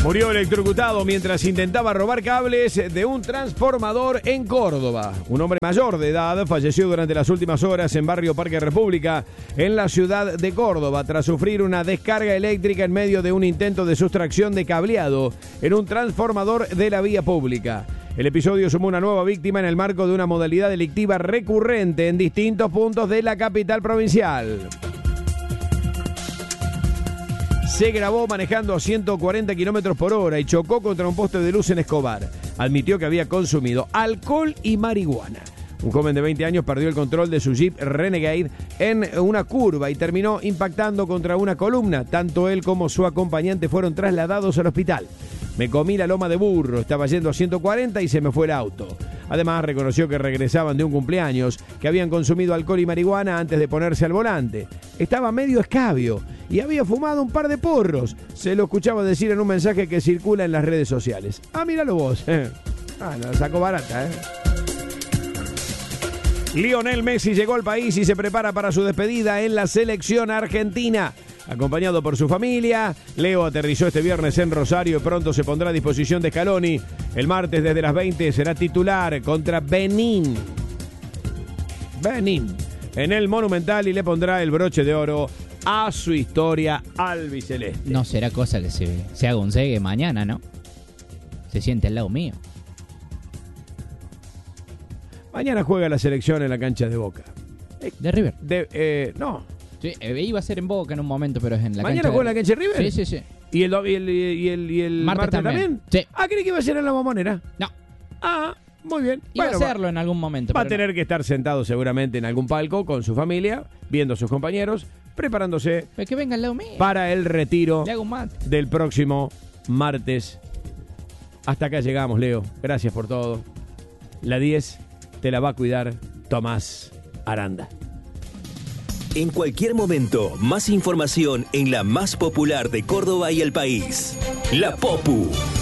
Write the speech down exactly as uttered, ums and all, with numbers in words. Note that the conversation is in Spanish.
Murió electrocutado mientras intentaba robar cables de un transformador en Córdoba. Un hombre mayor de edad falleció durante las últimas horas en barrio Parque República, en la ciudad de Córdoba, tras sufrir una descarga eléctrica en medio de un intento de sustracción de cableado en un transformador de la vía pública. El episodio sumó una nueva víctima en el marco de una modalidad delictiva recurrente en distintos puntos de la capital provincial. Se grabó manejando a ciento cuarenta kilómetros por hora y chocó contra un poste de luz en Escobar. Admitió que había consumido alcohol y marihuana. Un joven de veinte años perdió el control de su Jeep Renegade en una curva y terminó impactando contra una columna. Tanto él como su acompañante fueron trasladados al hospital. Me comí la loma de burro, estaba yendo a ciento cuarenta y se me fue el auto. Además, reconoció que regresaban de un cumpleaños, que habían consumido alcohol y marihuana antes de ponerse al volante. Estaba medio escabio y había fumado un par de porros. Se lo escuchaba decir en un mensaje que circula en las redes sociales. Ah, míralo vos. Ah, la sacó barata, ¿eh? Lionel Messi llegó al país y se prepara para su despedida en la selección argentina. Acompañado por su familia, Leo aterrizó este viernes en Rosario y pronto se pondrá a disposición de Scaloni. El martes desde las veinte será titular contra Benín. Benín. En el Monumental y le pondrá el broche de oro a su historia albiceleste. No será cosa que se, se haga un cegue mañana, ¿no? Se siente al lado mío. Mañana juega la selección en la cancha de Boca. De River. De, eh, no. Sí, iba a ser en Boca en un momento, pero es en la ¿Mañana cancha. juega en la cancha de River? Sí, sí, sí. ¿Y el, y el, y el, y el martes, martes también? también? Sí. Ah, creí que iba a ser en la Bombonera. No. Ah, muy bien. Iba Bueno, a hacerlo en algún momento. Va a pero tener no. que estar sentado seguramente en algún palco con su familia, viendo a sus compañeros, preparándose Pero que venga al lado mío. para el retiro Le hago un mate. del próximo martes. Hasta acá llegamos, Leo. Gracias por todo. La diez te la va a cuidar Tomás Aranda. En cualquier momento, más información en la más popular de Córdoba y el país. La Popu.